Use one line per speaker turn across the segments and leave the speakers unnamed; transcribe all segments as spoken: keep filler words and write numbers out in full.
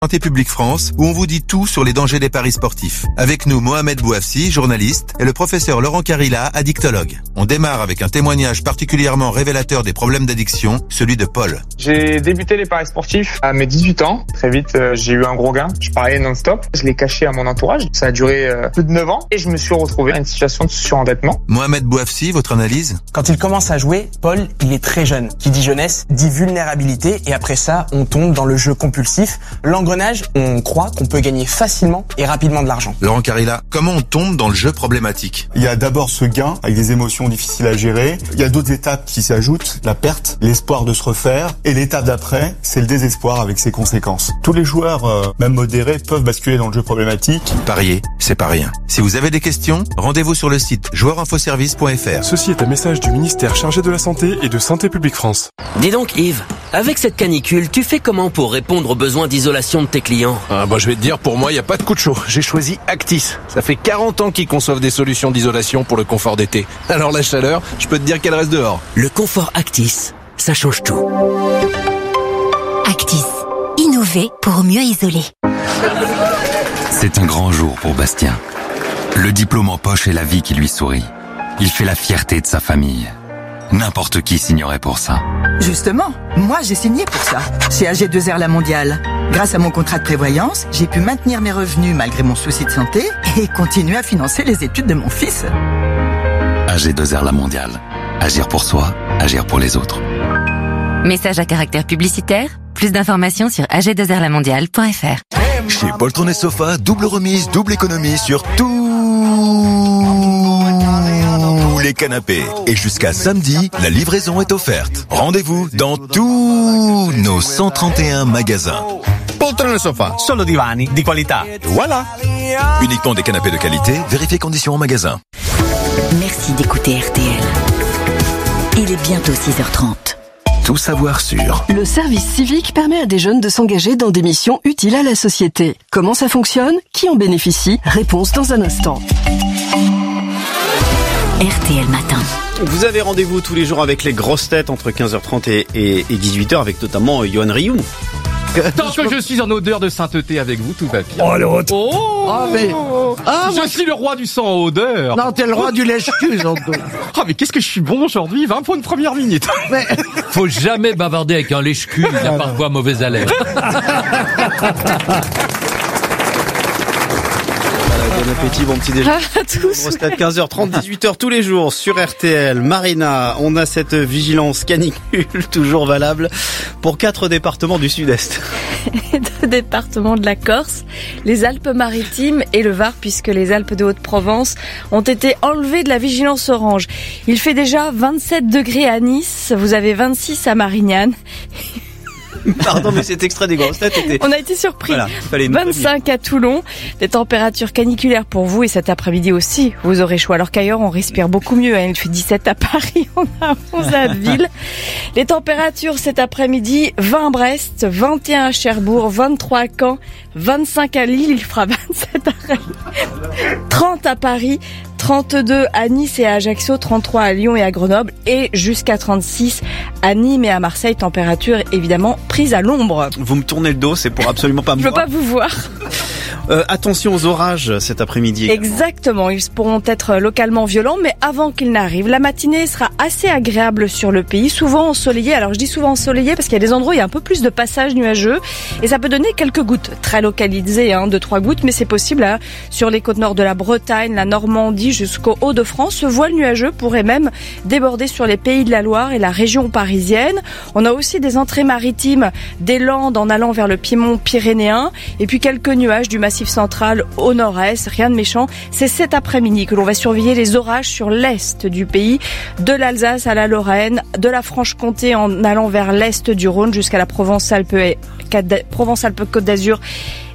Santé publique France, où on vous dit tout sur les dangers des paris sportifs. Avec nous, Mohamed Bouafsi, journaliste, et le professeur Laurent Carilla, addictologue. On démarre avec un témoignage particulièrement révélateur des problèmes d'addiction, celui de Paul.
J'ai débuté les paris sportifs à mes dix-huit ans. Très vite, euh, j'ai eu un gros gain. Je pariais non-stop. Je l'ai caché à mon entourage. Ça a duré euh, plus de neuf ans et je me suis retrouvé à une situation de surendettement.
Mohamed Bouafsi, votre analyse?
Quand il commence à jouer, Paul, il est très jeune. Qui dit jeunesse, dit vulnérabilité, et après ça, on tombe dans le jeu compulsif. L'engrenage, on croit qu'on peut gagner facilement et rapidement de l'argent.
Laurent Carilla, comment on tombe dans le jeu problématique?
Il y a d'abord ce gain avec des émotions difficiles à gérer. Il y a d'autres étapes qui s'ajoutent, la perte, l'espoir de se refaire, et l'étape d'après, c'est le désespoir avec ses conséquences. Tous les joueurs, euh, même modérés, peuvent basculer dans le jeu problématique.
Parier, c'est pas rien. Si vous avez des questions, rendez-vous sur le site joueur info service point f r.
Ceci est un message du ministère chargé de la Santé et de Santé publique France.
Dis donc Yves, avec cette canicule, tu fais comment pour répondre aux besoins d'isolation de tes clients?
Ah bah je vais te dire, pour moi, il n'y a pas de coup de chaud. J'ai choisi Actis. Ça fait quarante ans qu'ils conçoivent des solutions d'isolation pour le confort d'été. Alors la chaleur, je peux te dire qu'elle reste dehors.
Le confort Actis, ça change tout.
Actis, innover pour mieux isoler.
C'est un grand jour pour Bastien. Le diplôme en poche et la vie qui lui sourit. Il fait la fierté de sa famille. N'importe qui signerait pour ça.
Justement, moi j'ai signé pour ça, chez A G deux R La Mondiale. Grâce à mon contrat de prévoyance, j'ai pu maintenir mes revenus malgré mon souci de santé et continuer à financer les études de mon fils.
A G deux R La Mondiale. Agir pour soi, agir pour les autres.
Message à caractère publicitaire. Plus d'informations sur a g deux r la mondiale point f r.
Chez Poltron et Sofa, double remise, double économie sur tous les canapés. Et jusqu'à samedi, la livraison est offerte. Rendez-vous dans tous nos cent trente et un magasins.
Poltron et Sofa, solo divani di qualità. Voilà.
Uniquement des canapés de qualité, vérifiez conditions en magasin.
Merci d'écouter R T L. Il est bientôt six heures trente.
Tout savoir sur.
Le service civique permet à des jeunes de s'engager dans des missions utiles à la société. Comment ça fonctionne? Qui en bénéficie? Réponse dans un instant.
R T L Matin.
Vous avez rendez-vous tous les jours avec les grosses têtes entre quinze heures trente et, et, et dix-huit heures avec notamment Yoann Rioux.
Tant que je suis en odeur de sainteté avec vous, tout va bien.
Oh l'autre.
Oh,
ah mais
ah, je moi... suis le roi du sang en odeur.
Non, t'es le roi du lèche-cul, j'entends.
Ah mais qu'est-ce que je suis bon aujourd'hui, vingt pour une première minute.
Mais...
Faut jamais bavarder avec un lèche-cul, il a parfois mauvaise haleine.
Bon appétit, bon petit déjeuner.
Ah, tous.
Grosse tête, quinze heures trente, dix-huit heures tous les jours sur R T L. Marina, on a cette vigilance canicule toujours valable pour quatre départements du Sud-Est.
Deux départements de la Corse, les Alpes-Maritimes et le Var, puisque les Alpes de Haute-Provence ont été enlevées de la vigilance orange. Il fait déjà vingt-sept degrés à Nice, vous avez vingt-six à Marignane.
Pardon, mais cet extrait des grosses têtes était...
On a été surpris.
Voilà, fallait nous
vingt-cinq à Toulon. Des températures caniculaires pour vous et cet après-midi aussi. Vous aurez chaud. Alors qu'ailleurs, on respire beaucoup mieux. Il fait dix-sept à Paris. On a onze à Ville. Les températures cet après-midi, vingt à Brest, vingt et un à Cherbourg, vingt-trois à Caen, vingt-cinq à Lille. Il fera vingt-sept à Rennes, trente à Paris, trente-deux à Nice et à Ajaccio, trente-trois à Lyon et à Grenoble et jusqu'à trente-six à Nîmes et à Marseille. Température évidemment prise à l'ombre.
Vous me tournez le dos, c'est pour absolument pas me
Je
voir.
veux pas vous voir.
Euh, attention aux orages cet après-midi.
Exactement, ils pourront être localement violents, mais avant qu'ils n'arrivent, la matinée sera assez agréable sur le pays, souvent ensoleillée. Alors je dis souvent ensoleillée parce qu'il y a des endroits où il y a un peu plus de passages nuageux et ça peut donner quelques gouttes, très localisées, hein, deux trois gouttes, mais c'est possible hein, sur les côtes nord de la Bretagne, la Normandie jusqu'au Hauts-de-France. Ce voile nuageux pourrait même déborder sur les Pays de la Loire et la région parisienne. On a aussi des entrées maritimes des Landes en allant vers le Piémont pyrénéen et puis quelques nuages du Massif central au nord-est, rien de méchant. C'est cet après-midi que l'on va surveiller les orages sur l'est du pays, de l'Alsace à la Lorraine, de la Franche-Comté en allant vers l'est du Rhône jusqu'à la Provence-Alpes Provence-Alpes-Côte d'Azur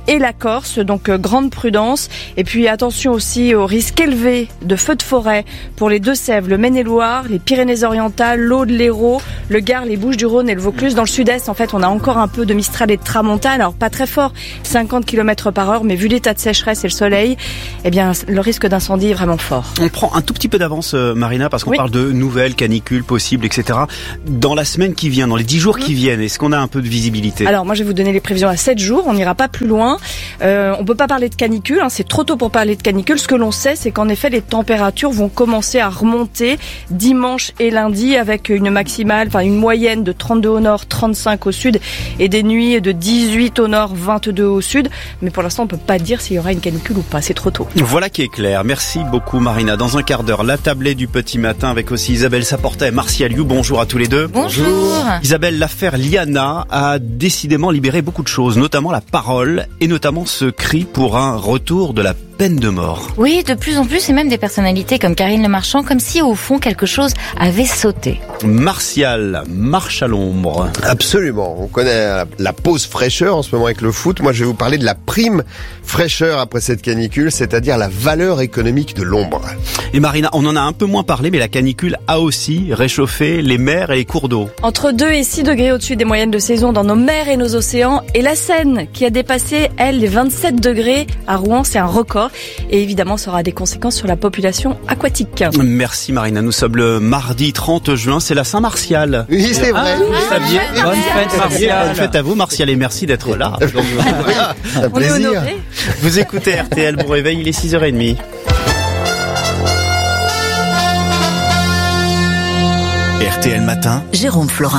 et la Corse, donc euh, grande prudence. Et puis attention aussi au risque élevé de feux de forêt pour les Deux-Sèvres, le Maine-et-Loire, les Pyrénées-Orientales, l'Aude, l'Hérault, le Gard, les Bouches-du-Rhône et le Vaucluse. Dans le sud-est, en fait, on a encore un peu de Mistral et de Tramontane, alors pas très fort, cinquante kilomètres par heure, mais vu l'état de sécheresse et le soleil, eh bien, le risque d'incendie est vraiment fort.
On prend un tout petit peu d'avance, Marina, parce qu'on
oui.
parle de nouvelles canicules possibles, et cetera. Dans la semaine qui vient, dans les dix jours qui viennent, est-ce qu'on a un peu de visibilité?
Alors moi je vais vous donner les prévisions à sept jours, on n'ira pas plus loin. Euh, on peut pas parler de canicule, hein, c'est trop tôt pour parler de canicule. Ce que l'on sait, c'est qu'en effet les températures vont commencer à remonter dimanche et lundi avec une maximale, enfin une moyenne de trente-deux au nord, trente-cinq au sud et des nuits de dix-huit au nord, vingt-deux au sud. Mais pour l'instant on peut pas dire s'il y aura une canicule ou pas, c'est trop tôt.
Voilà qui est clair. Merci beaucoup Marina. Dans un quart d'heure, la tablée du petit matin avec aussi Isabelle Saporta et Martial You. Bonjour à tous les deux.
Bonjour.
Isabelle, l'affaire Liana a décidément libéré beaucoup de choses, notamment la parole et notamment ce cri pour un retour de la peine de mort.
Oui, de plus en plus, et même des personnalités comme Karine Le Marchand, comme si au fond quelque chose avait sauté.
Martial, marche à l'ombre.
Absolument, on connaît la pause fraîcheur en ce moment avec le foot. Moi je vais vous parler de la prime fraîcheur après cette canicule, c'est-à-dire la valeur économique de l'ombre.
Et Marina, on en a un peu moins parlé, mais la canicule a aussi réchauffé les mers et les cours d'eau.
Entre deux et six degrés au-dessus des moyennes de saison dans nos mers et nos océans, et la Seine qui a dépassé, elle, les vingt-sept degrés à Rouen, c'est un record. Et évidemment, ça aura des conséquences sur la population aquatique.
Merci Marina, nous sommes le mardi trente juin, c'est la Saint-Martial.
Oui, c'est vrai.
Ah, vous saviez.
Bonne fête Martial.
Bonne fête à vous Martial et merci d'être là.
Donc, oui, un plaisir.
Vous écoutez R T L, bon réveil, il est six heures trente.
R T L Matin,
Jérôme Florin.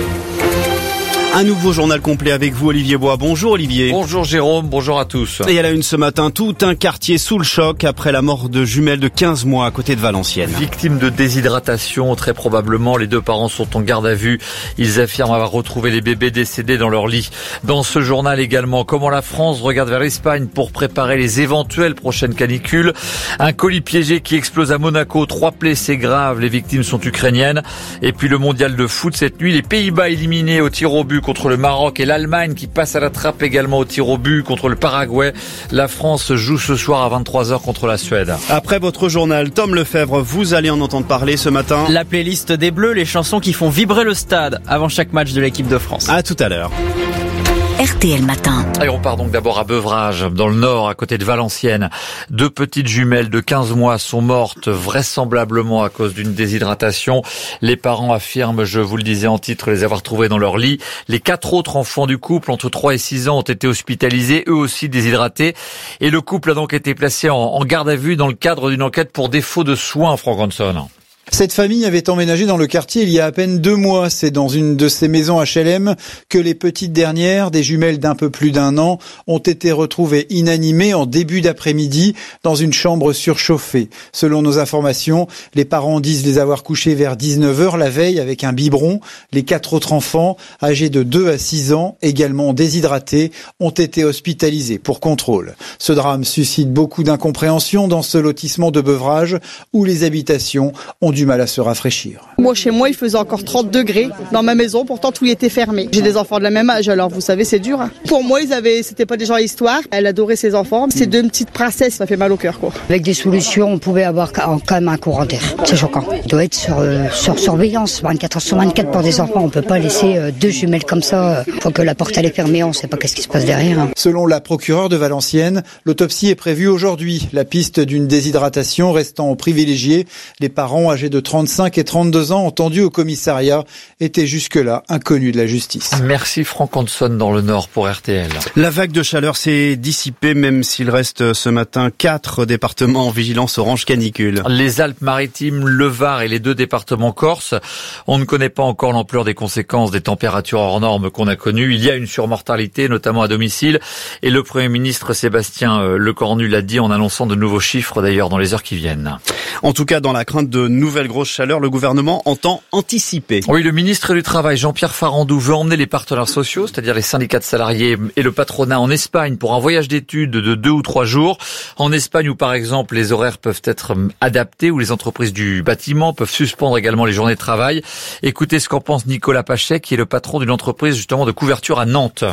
Un nouveau journal complet avec vous, Olivier Bois. Bonjour Olivier.
Bonjour Jérôme, bonjour à tous.
Et à la une ce matin, tout un quartier sous le choc après la mort de jumelles de quinze mois à côté de Valenciennes.
Victimes de déshydratation, très probablement, les deux parents sont en garde à vue. Ils affirment avoir retrouvé les bébés décédés dans leur lit. Dans ce journal également, comment la France regarde vers l'Espagne pour préparer les éventuelles prochaines canicules. Un colis piégé qui explose à Monaco, trois blessés graves, les victimes sont ukrainiennes. Et puis le mondial de foot cette nuit, les Pays-Bas éliminés au tir au but contre le Maroc et l'Allemagne qui passe à la trappe également au tir au but contre le Paraguay. La France joue ce soir à vingt-trois heures contre la Suède.
Après votre journal, Tom Lefebvre, vous allez en entendre parler ce matin.
La playlist des Bleus, les chansons qui font vibrer le stade avant chaque match de l'équipe de France.
À tout à l'heure.
R T L Matin.
Et on part donc d'abord à Beuvrages, dans le nord, à côté de Valenciennes. Deux petites jumelles de quinze mois sont mortes, vraisemblablement à cause d'une déshydratation. Les parents affirment, je vous le disais en titre, les avoir trouvés dans leur lit. Les quatre autres enfants du couple, entre trois et six ans, ont été hospitalisés, eux aussi déshydratés. Et le couple a donc été placé en, en garde à vue dans le cadre d'une enquête pour défaut de soins, Franck Hanson.
Cette famille avait emménagé dans le quartier il y a à peine deux mois. C'est dans une de ces maisons H L M que les petites dernières, des jumelles d'un peu plus d'un an, ont été retrouvées inanimées en début d'après-midi dans une chambre surchauffée. Selon nos informations, les parents disent les avoir couchées vers dix-neuf heures la veille avec un biberon. Les quatre autres enfants, âgés de deux à six ans, également déshydratés, ont été hospitalisés pour contrôle. Ce drame suscite beaucoup d'incompréhension dans ce lotissement de Beuvrages où les habitations ont du mal à se rafraîchir.
Moi, chez moi, il faisait encore trente degrés dans ma maison, pourtant tout était fermé. J'ai des enfants de la même âge, alors vous savez, c'est dur. Hein. Pour moi, ils avaient, c'était pas des gens à histoire. Elle adorait ses enfants. Ces deux petites princesses, ça fait mal au cœur, quoi.
Avec des solutions, on pouvait avoir quand même un courant d'air. C'est choquant. Il doit être sur, euh, sur surveillance, vingt-quatre heures sur vingt-quatre pour des enfants. On peut pas laisser euh, deux jumelles comme ça. Faut que la porte elle est fermée, on sait pas qu'est-ce qui se passe derrière. Hein.
Selon la procureure de Valenciennes, l'autopsie est prévue aujourd'hui. La piste d'une déshydratation restant privilégiée, les parents âgés de trente-cinq et trente-deux ans entendus au commissariat étaient jusque-là inconnus de la justice.
Merci Franck Hanson dans le Nord pour R T L.
La vague de chaleur s'est dissipée, même s'il reste ce matin quatre départements en vigilance orange canicule.
Les Alpes-Maritimes, le Var et les deux départements corse. On ne connaît pas encore l'ampleur des conséquences des températures hors normes qu'on a connues. Il y a une surmortalité, notamment à domicile. Et le Premier ministre Sébastien Lecornu l'a dit en annonçant de nouveaux chiffres d'ailleurs dans les heures qui viennent.
En tout cas, dans la crainte de nouvelles grosses chaleurs, le gouvernement entend anticiper.
Oui, le ministre du Travail, Jean-Pierre Farandou, veut emmener les partenaires sociaux, c'est-à-dire les syndicats de salariés et le patronat en Espagne pour un voyage d'études de deux ou trois jours. En Espagne où, par exemple, les horaires peuvent être adaptés, où les entreprises du bâtiment peuvent suspendre également les journées de travail. Écoutez ce qu'en pense Nicolas Pachet, qui est le patron d'une entreprise justement de couverture à Nantes.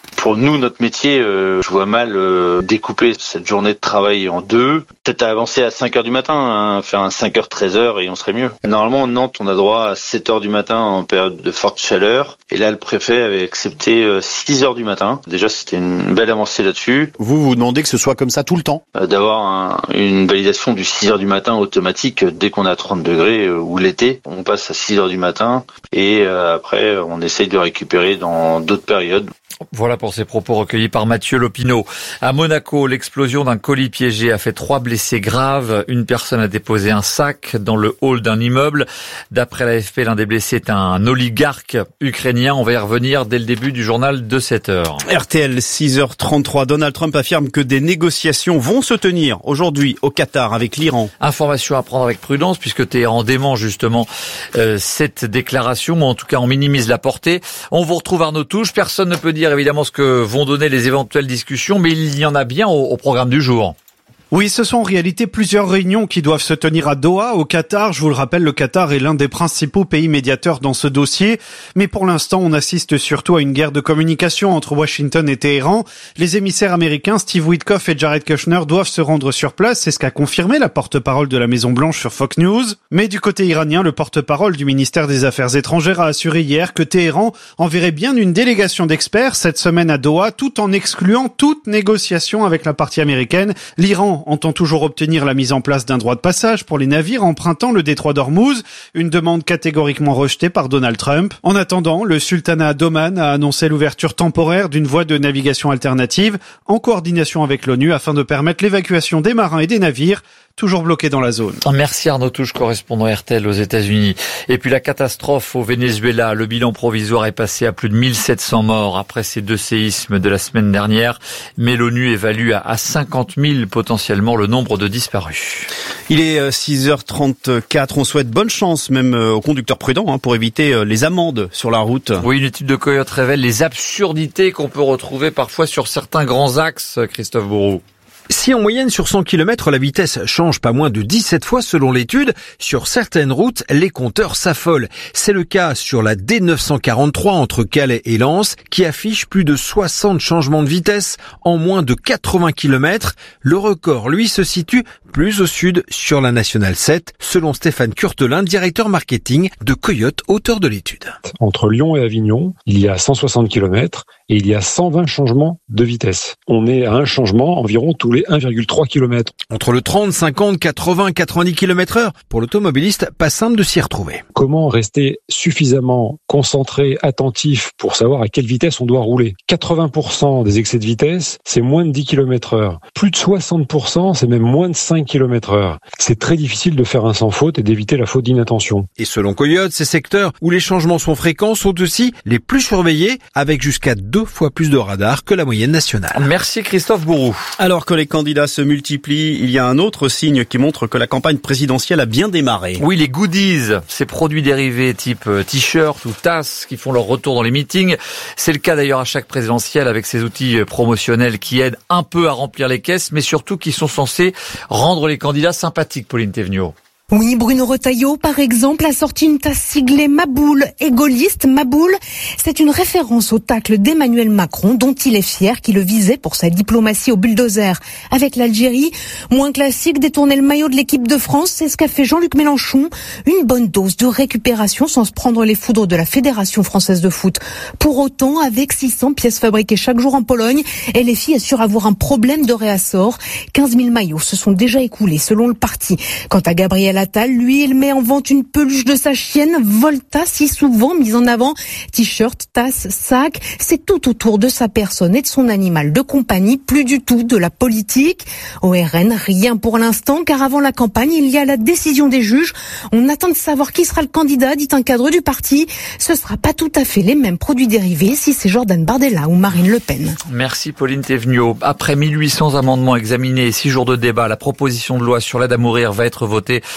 Pour nous, notre métier, euh, je vois mal euh, découper cette journée de travail en deux. Peut-être avancer à cinq heures du matin, hein, faire un cinq heures treize heures et on serait mieux. Normalement, en Nantes, on a droit à sept heures du matin en période de forte chaleur. Et là, le préfet avait accepté euh, six heures du matin. Déjà, c'était une belle avancée là-dessus.
Vous vous demandez que ce soit comme ça tout le temps ?
Euh, d'avoir un, une validation du six heures du matin automatique dès qu'on a trente degrés euh, ou l'été. On passe à six heures du matin et euh, après, on essaye de récupérer dans d'autres périodes.
Voilà pour ces propos recueillis par Mathieu Lopineau. À Monaco, l'explosion d'un colis piégé a fait trois blessés graves. Une personne a déposé un sac dans le hall d'un immeuble. D'après l'A F P, l'un des blessés est un oligarque ukrainien. On va y revenir dès le début du journal de sept heures.
R T L, six heures trente-trois. Donald Trump affirme que des négociations vont se tenir aujourd'hui au Qatar avec l'Iran.
Information à prendre avec prudence puisque Téhéran dément justement euh, cette déclaration, ou en tout cas on minimise la portée. On vous retrouve Arnaud Touche. Personne ne peut dire évidemment ce que vont donner les éventuelles discussions, mais il y en a bien au, au programme du jour.
Oui, ce sont en réalité plusieurs réunions qui doivent se tenir à Doha, au Qatar. Je vous le rappelle, le Qatar est l'un des principaux pays médiateurs dans ce dossier. Mais pour l'instant, on assiste surtout à une guerre de communication entre Washington et Téhéran. Les émissaires américains Steve Witkoff et Jared Kushner doivent se rendre sur place. C'est ce qu'a confirmé la porte-parole de la Maison-Blanche sur Fox News. Mais du côté iranien, le porte-parole du ministère des Affaires étrangères a assuré hier que Téhéran enverrait bien une délégation d'experts cette semaine à Doha, tout en excluant toute négociation avec la partie américaine. L'Iran entend toujours obtenir la mise en place d'un droit de passage pour les navires empruntant le détroit d'Ormuz, une demande catégoriquement rejetée par Donald Trump. En attendant, le sultanat d'Oman a annoncé l'ouverture temporaire d'une voie de navigation alternative en coordination avec l'ONU afin de permettre l'évacuation des marins et des navires toujours bloqués dans la zone.
Merci Arnaud Touche, correspondant R T L aux États-Unis. Et puis la catastrophe au Venezuela, le bilan provisoire est passé à plus de mille sept cents morts après ces deux séismes de la semaine dernière, mais l'ONU évalue à cinquante mille potentiellement le nombre de disparus.
Il est six heures trente-quatre, on souhaite bonne chance même aux conducteurs prudents hein, pour éviter les amendes sur la route.
Oui, une étude de Coyote révèle les absurdités qu'on peut retrouver parfois sur certains grands axes, Christophe Bourroux.
Si en moyenne sur cent kilomètres, la vitesse change pas moins de dix-sept fois selon l'étude, sur certaines routes, les compteurs s'affolent. C'est le cas sur la D neuf cent quarante-trois entre Calais et Lens, qui affiche plus de soixante changements de vitesse en moins de quatre-vingts kilomètres. Le record, lui, se situe plus au sud sur la Nationale sept, selon Stéphane Curtelin, directeur marketing de Coyote, auteur de l'étude.
Entre Lyon et Avignon, il y a cent soixante kilomètres et il y a cent vingt changements de vitesse. On est à un changement environ tous les un virgule trois kilomètres.
Entre le trente, cinquante, quatre-vingts, quatre-vingt-dix kilomètres heure, pour l'automobiliste, pas simple de s'y retrouver.
Comment rester suffisamment concentré, attentif pour savoir à quelle vitesse on doit rouler ? quatre-vingts pour cent des excès de vitesse, c'est moins de dix kilomètres heure. Plus de soixante pour cent, c'est même moins de cinq kilomètres heure. C'est très difficile de faire un sans faute et d'éviter la faute d'inattention.
Et selon Coyote, ces secteurs où les changements sont fréquents sont aussi les plus surveillés, avec jusqu'à deux fois plus de radars que la moyenne nationale.
Merci Christophe Bourroux.
Alors que les candidats se multiplient, il y a un autre signe qui montre que la campagne présidentielle a bien démarré.
Oui, les goodies, ces produits dérivés type t-shirt ou tasses qui font leur retour dans les meetings. C'est le cas d'ailleurs à chaque présidentielle avec ces outils promotionnels qui aident un peu à remplir les caisses, mais surtout qui sont censés rendre les candidats sympathiques, Pauline Théveniot.
Oui, Bruno Retailleau, par exemple, a sorti une tasse siglée Maboule et gaulliste. Maboule, c'est une référence au tacle d'Emmanuel Macron, dont il est fier, qui le visait pour sa diplomatie au bulldozer avec l'Algérie. Moins classique, détourner le maillot de l'équipe de France, c'est ce qu'a fait Jean-Luc Mélenchon. Une bonne dose de récupération sans se prendre les foudres de la Fédération française de foot. Pour autant, avec six cents pièces fabriquées chaque jour en Pologne, L F I assure avoir un problème de réassort. quinze mille maillots se sont déjà écoulés, selon le parti. Quant à Gabriel Attal, lui, il met en vente une peluche de sa chienne, Volta, si souvent mise en avant. T-shirt, tasse, sac, c'est tout autour de sa personne et de son animal de compagnie, plus du tout de la politique. Au R N, rien pour l'instant, car avant la campagne, il y a la décision des juges. On attend de savoir qui sera le candidat, dit un cadre du parti. Ce sera pas tout à fait les mêmes produits dérivés si c'est Jordan Bardella ou Marine Le Pen.
Merci Pauline Théveniot. Après mille huit cents amendements examinés et six jours de débat, la proposition de loi sur l'aide à mourir va être votée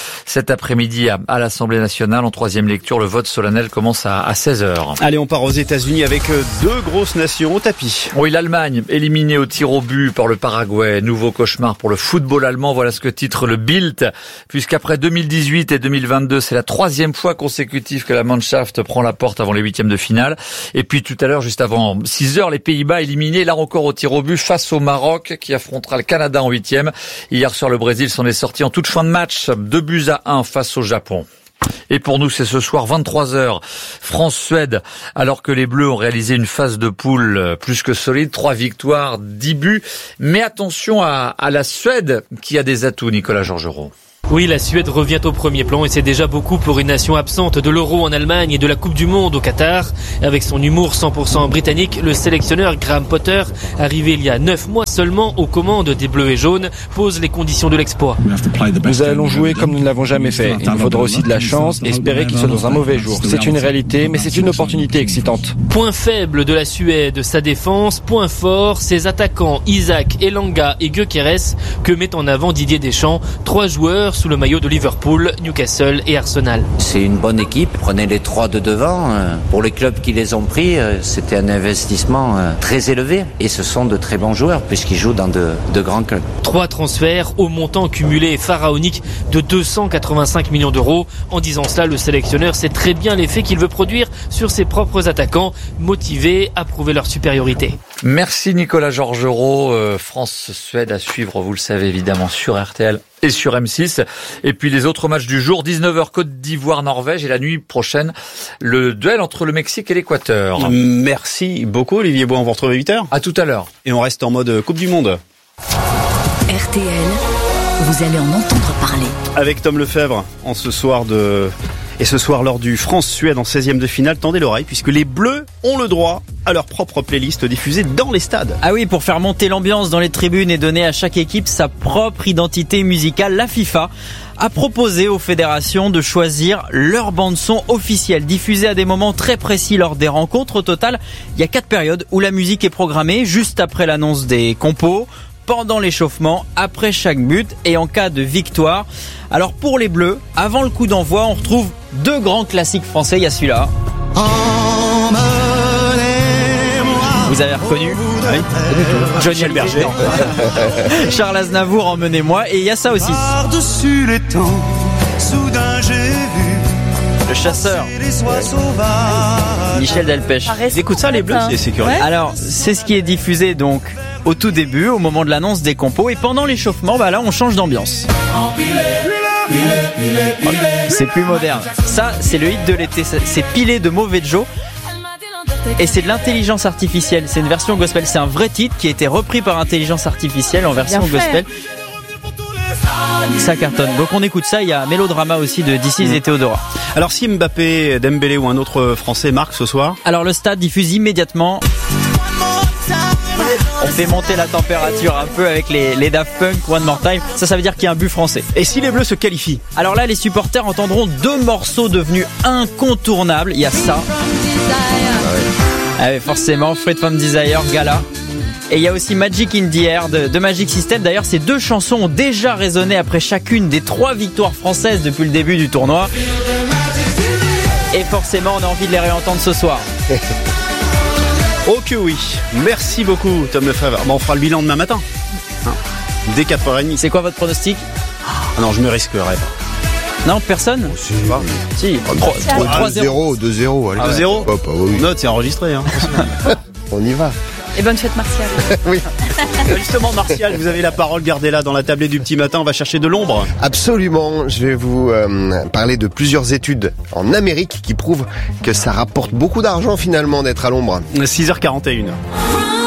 cet après-midi à, à l'Assemblée nationale. En troisième lecture, le vote solennel commence à, à seize heures.
Allez, on part aux États-Unis avec deux grosses nations au tapis.
Oui, l'Allemagne, éliminée au tir au but par le Paraguay. Nouveau cauchemar pour le football allemand. Voilà ce que titre le Bild. Puisqu'après deux mille dix-huit et deux mille vingt-deux, c'est la troisième fois consécutive que la Mannschaft prend la porte avant les huitièmes de finale. Et puis tout à l'heure, juste avant six heures, les Pays-Bas éliminés, là encore au tir au but face au Maroc qui affrontera le Canada en huitième. Hier soir, le Brésil s'en est sorti en toute fin de match. Deux buts à un face au Japon. Et pour nous, c'est ce soir vingt-trois heures, France-Suède, alors que les Bleus ont réalisé une phase de poule plus que solide, trois victoires, dix buts. Mais attention à, à la Suède qui a des atouts, Nicolas Georgerot.
Oui, la Suède revient au premier plan et c'est déjà beaucoup pour une nation absente de l'Euro en Allemagne et de la Coupe du Monde au Qatar. Avec son humour cent pour cent britannique, le sélectionneur Graham Potter, arrivé il y a neuf mois seulement aux commandes des Bleus et Jaunes, pose les conditions de l'exploit.
Nous allons jouer comme nous ne l'avons jamais fait. Il nous faudra aussi de la chance et espérer qu'ils soient dans un mauvais jour. C'est une réalité, mais c'est une opportunité excitante.
Point faible de la Suède, sa défense. Point fort, ses attaquants Isaac, Elanga et Gyökeres que met en avant Didier Deschamps. Trois joueurs sous le maillot de Liverpool, Newcastle et Arsenal.
C'est une bonne équipe, prenez les trois de devant. Pour les clubs qui les ont pris, c'était un investissement très élevé. Et ce sont de très bons joueurs puisqu'ils jouent dans de, de grands clubs.
Trois transferts au montant cumulé pharaonique de deux cent quatre-vingt-cinq millions d'euros. En disant cela, le sélectionneur sait très bien l'effet qu'il veut produire sur ses propres attaquants, motivés à prouver leur supériorité.
Merci Nicolas Georgerot. Euh, France-Suède à suivre, vous le savez évidemment, sur R T L et sur M six. Et puis les autres matchs du jour, dix-neuf heures Côte d'Ivoire-Norvège et la nuit prochaine, le duel entre le Mexique et l'Équateur.
Merci beaucoup Olivier Bois, on vous retrouve à huit heures.
À tout à l'heure.
Et on reste en mode Coupe du Monde.
R T L, vous allez en entendre parler.
Avec Tom Lefebvre, en ce soir de... Et ce soir, lors du France-Suède en seizième de finale, tendez l'oreille, puisque les Bleus ont le droit à leur propre playlist diffusée dans les stades.
Ah oui, pour faire monter l'ambiance dans les tribunes et donner à chaque équipe sa propre identité musicale, la FIFA a proposé aux fédérations de choisir leur bande-son officielle, diffusée à des moments très précis lors des rencontres. Au total, il y a quatre périodes où la musique est programmée, juste après l'annonce des compos, pendant l'échauffement, après chaque but et en cas de victoire. Alors pour les Bleus, avant le coup d'envoi, on retrouve deux grands classiques français. Il y a celui-là. Vous avez reconnu?
Oui.
Johnny Halberger. Charles Aznavour, Emmenez-moi. Et il y a ça aussi.
Par-dessus les temps, soudain j'ai vu
le chasseur. Michel Delpech.
Ils écoutent ça les Bleus, c'est, c'est curieux.
Alors, c'est ce qui est diffusé donc au tout début, au moment de l'annonce des compos. Et pendant l'échauffement, bah là, on change d'ambiance. C'est plus moderne. Ça, c'est le hit de l'été. C'est Pilé de Mauvais Joe. Et c'est de l'intelligence artificielle. C'est une version gospel. C'est un vrai titre qui a été repris par intelligence artificielle en version gospel. Ça cartonne. Donc on écoute ça. Il y a Mélodrama aussi de D six et Théodora.
Alors si Mbappé, Dembélé ou un autre Français marque ce soir,
alors le stade diffuse immédiatement. On fait monter la température un peu avec les, les Daft Punk, One More Time. Ça, ça veut dire qu'il y a un but français.
Et si les Bleus se qualifient?
Alors là, les supporters entendront deux morceaux devenus incontournables. Il y a ça. Ah ouais, forcément, Freed from Desire, Gala. Et il y a aussi Magic in the Air de, de Magic System. D'ailleurs, ces deux chansons ont déjà résonné après chacune des trois victoires françaises depuis le début du tournoi. Et forcément, on a envie de les réentendre ce soir.
Oh que oui. Merci beaucoup, Tom Lefebvre. Bon, on fera le bilan demain matin. Hein, dès quatre heures trente.
C'est quoi votre pronostic?
Ah non, je me risquerai pas.
Non, personne?
Oh, si, pas.
Si.
trois zéro, deux zéro.
deux zéro.
Hop, ah, oui.
Note, c'est enregistré. Hein.
On y va.
Et bonne fête Martial.
Oui.
Justement, Martial, vous avez la parole, gardez-la dans la tablée du petit matin, on va chercher de l'ombre.
Absolument, je vais vous euh, parler de plusieurs études en Amérique qui prouvent que ça rapporte beaucoup d'argent finalement d'être à l'ombre.
six heures quarante et une.